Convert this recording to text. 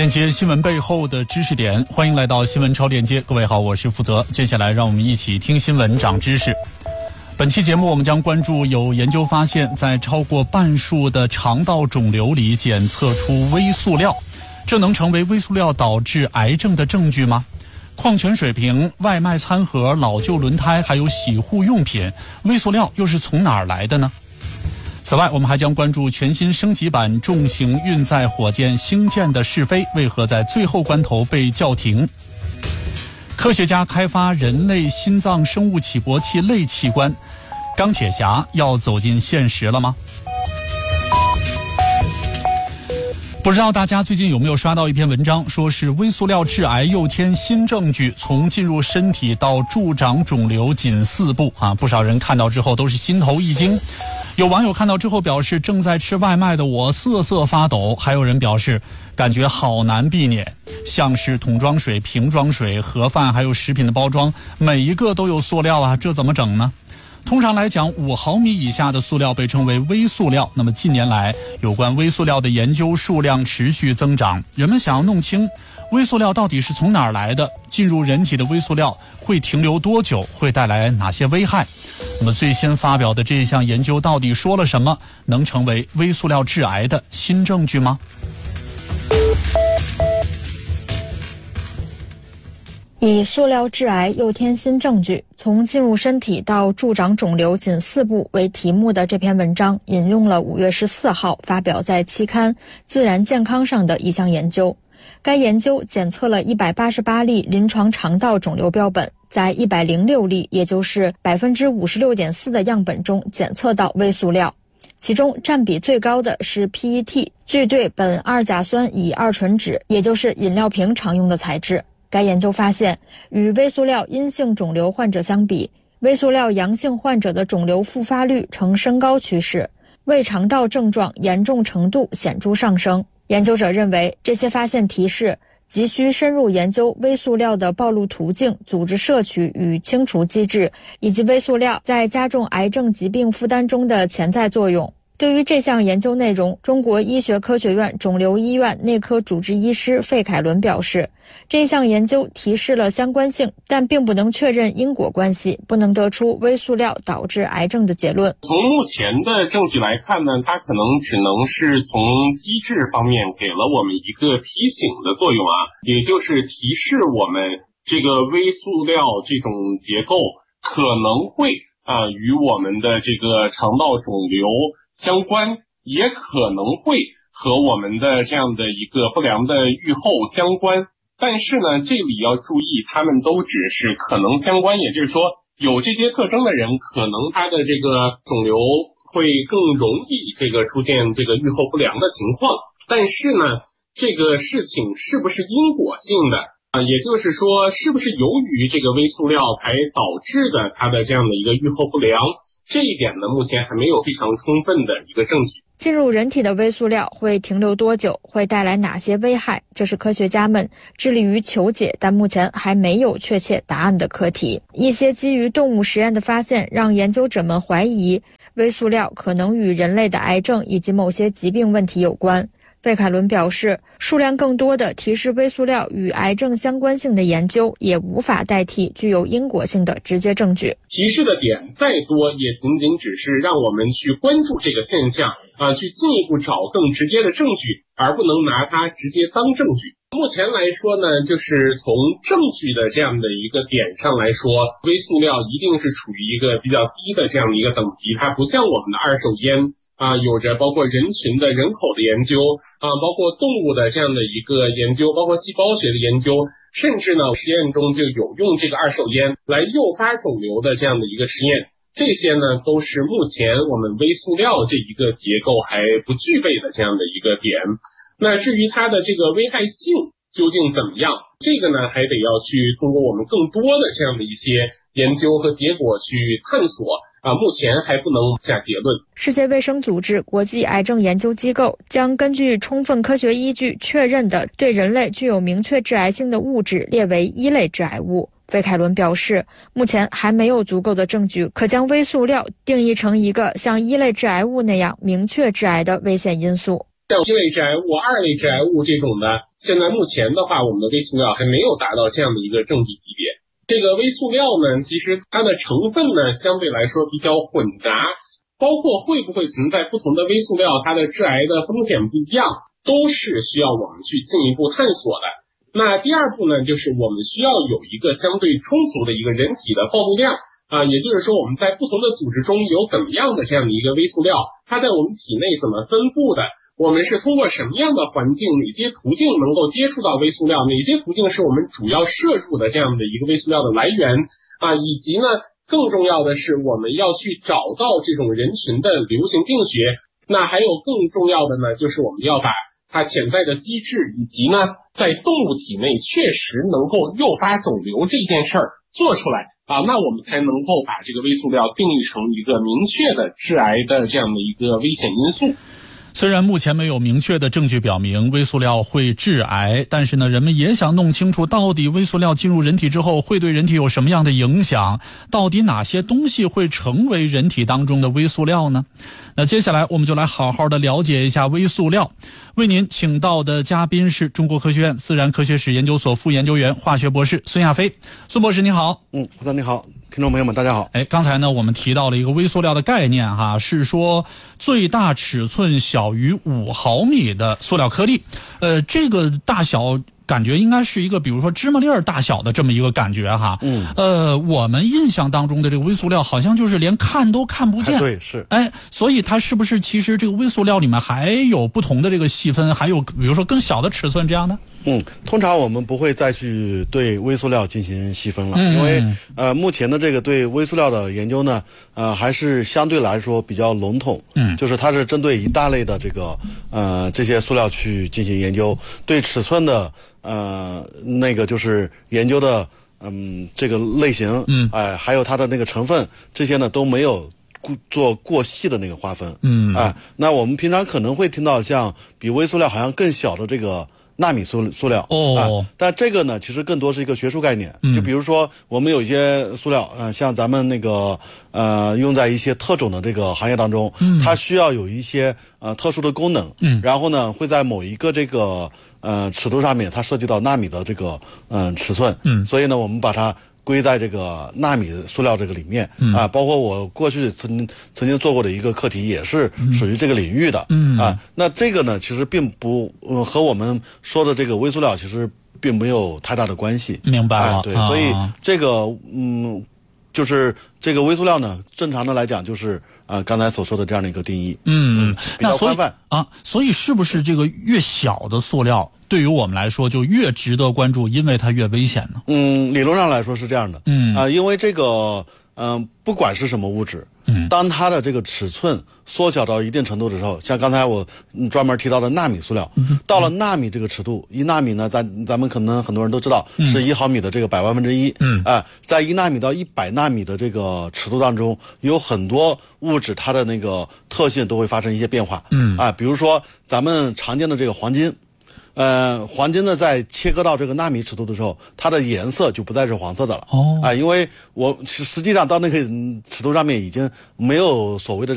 链接新闻背后的知识点，欢迎来到新闻超链接。各位好，我是负责。接下来让我们一起听新闻长知识。本期节目我们将关注有研究发现，在超过半数的肠道肿瘤里检测出微塑料，这能成为微塑料导致癌症的证据吗？矿泉水瓶、外卖餐盒、老旧轮胎还有洗护用品，微塑料又是从哪儿来的呢？此外，我们还将关注全新升级版重型运载火箭星舰的试飞为何在最后关头被叫停。科学家开发人类心脏生物起搏器类器官，钢铁侠要走进现实了吗？不知道大家最近有没有刷到一篇文章，说是微塑料致癌又添新证据，从进入身体到助长肿瘤仅4步啊！不少人看到之后都是心头一惊。有网友看到之后表示，正在吃外卖的我瑟瑟发抖，还有人表示感觉好难避免，像是桶装水、瓶装水、盒饭还有食品的包装，每一个都有塑料啊，这怎么整呢？通常来讲，5毫米以下的塑料被称为微塑料。那么近年来，有关微塑料的研究数量持续增长，人们想要弄清微塑料到底是从哪儿来的，进入人体的微塑料会停留多久，会带来哪些危害。那么最新发表的这一项研究到底说了什么，能成为微塑料致癌的新证据吗？ 以塑料致癌又添新证据，从进入身体到助长肿瘤仅4步为题目的这篇文章，引用了5月14号发表在期刊《自然健康》上的一项研究。该研究检测了188例临床肠道肿瘤标本，在106例，也就是 56.4% 的样本中检测到微塑料，其中占比最高的是 PET 聚对苯二甲酸乙二醇酯，也就是饮料瓶常用的材质。该研究发现，与微塑料阴性肿瘤患者相比，微塑料阳性患者的肿瘤复发率呈升高趋势，胃肠道症状严重程度显著上升。研究者认为，这些发现提示急需深入研究微塑料的暴露途径、组织摄取与清除机制，以及微塑料在加重癌症疾病负担中的潜在作用。对于这项研究内容，中国医学科学院肿瘤医院内科主治医师费凯伦表示，这项研究提示了相关性，但并不能确认因果关系，不能得出微塑料导致癌症的结论。 从目前的证据来看呢，它可能只能是从机制方面给了我们一个提醒的作用啊，也就是提示我们这个微塑料这种结构可能会与我们的这个肠道肿瘤相关，也可能会和我们的这样的一个不良的预后相关。但是呢，这里要注意，他们都只是可能相关，也就是说，有这些特征的人，可能他的这个肿瘤会更容易这个出现这个预后不良的情况。但是呢，这个事情是不是因果性的也就是说，是不是由于这个微塑料才导致的它的这样的一个预后不良，这一点呢，目前还没有非常充分的一个证据。 进入人体的微塑料会停留多久，会带来哪些危害，这是科学家们致力于求解但目前还没有确切答案的课题。一些基于动物实验的发现让研究者们怀疑微塑料可能与人类的癌症以及某些疾病问题有关。费凯伦表示，数量更多的提示微塑料与癌症相关性的研究也无法代替具有因果性的直接证据。 提示的点再多，也仅仅只是让我们去关注这个现象去进一步找更直接的证据，而不能拿它直接当证据。目前来说呢，就是从证据的这样的一个点上来说，微塑料一定是处于一个比较低的这样的一个等级，它不像我们的二手烟有着包括人群的人口的研究包括动物的这样的一个研究，包括细胞学的研究，甚至呢实验中就有用这个二手烟来诱发肿瘤的这样的一个实验。这些呢都是目前我们微塑料这一个结构还不具备的这样的一个点。那至于它的这个危害性究竟怎么样，这个呢还得要去通过我们更多的这样的一些研究和结果去探索目前还不能下结论。 世界卫生组织国际癌症研究机构将根据充分科学依据确认的对人类具有明确致癌性的物质列为1类致癌物。费凯伦表示，目前还没有足够的证据可将微塑料定义成一个像1类致癌物那样明确致癌的危险因素。 像一类致癌物、二类致癌物这种的，现在目前的话，我们的微塑料还没有达到这样的一个证据级别。这个微塑料呢，其实它的成分呢，相对来说比较混杂，包括会不会存在不同的微塑料，它的致癌的风险不一样，都是需要我们去进一步探索的。那第二步呢，就是我们需要有一个相对充足的一个人体的暴露量。也就是说我们在不同的组织中有怎么样的这样的一个微塑料，它在我们体内怎么分布的，我们是通过什么样的环境，哪些途径能够接触到微塑料，哪些途径是我们主要摄入的这样的一个微塑料的来源以及呢更重要的是我们要去找到这种人群的流行病学。那还有更重要的呢，就是我们要把它潜在的机制以及呢在动物体内确实能够诱发肿瘤这件事儿做出来那我们才能够把这个微塑料定义成一个明确的致癌的这样的一个危险因素。 虽然目前没有明确的证据表明微塑料会致癌，但是呢，人们也想弄清楚到底微塑料进入人体之后会对人体有什么样的影响，到底哪些东西会成为人体当中的微塑料呢？那接下来我们就来好好的了解一下微塑料。为您请到的嘉宾是中国科学院自然科学史研究所副研究员、化学博士孙亚飞。孙博士你好。 胡总你好，听众朋友们大家好。 刚才呢我们提到了一个微塑料的概念是说最大尺寸小于5毫米的塑料颗粒。这个大小感觉应该是一个比如说芝麻粒儿大小的这么一个感觉我们印象当中的这个微塑料好像就是连看都看不见。 对，是。 所以它是不是其实这个微塑料里面还有不同的这个细分，还有比如说更小的尺寸这样的？ 通常我们不会再去对微塑料进行细分了，因为目前的这个对微塑料的研究呢，还是相对来说比较笼统。就是它是针对一大类的这个这些塑料去进行研究，对尺寸的那个就是研究的这个类型，还有它的那个成分，这些呢都没有做过细的那个划分。那我们平常可能会听到像比微塑料好像更小的这个纳米塑料但这个呢其实更多是一个学术概念。就比如说我们有一些塑料像咱们那个用在一些特种的这个行业当中，它需要有一些特殊的功能，然后呢会在某一个这个尺度上面它涉及到纳米的这个尺寸，所以呢我们把它归在这个纳米塑料这个里面包括我过去曾经做过的一个课题也是属于这个领域的那这个呢其实并不和我们说的这个微塑料其实并没有太大的关系。 明白了。 对，所以这个就是这个微塑料呢正常的来讲就是刚才所说的这样的一个定义。比较宽泛所以是不是这个越小的塑料对于我们来说就越值得关注，因为它越危险呢？ 理论上来说是这样的。因为这个不管是什么物质，当它的这个尺寸缩小到一定程度的时候，像刚才我专门提到的纳米塑料，到了纳米这个尺度，1纳米呢咱们可能很多人都知道是1毫米的这个100万分之一。在1纳米到100纳米的这个尺度当中，有很多物质它的那个特性都会发生一些变化。比如说咱们常见的这个黄金。黄金呢在切割到这个纳米尺度的时候，它的颜色就不再是黄色的了。因为我实际上到那个尺度上面已经没有所谓的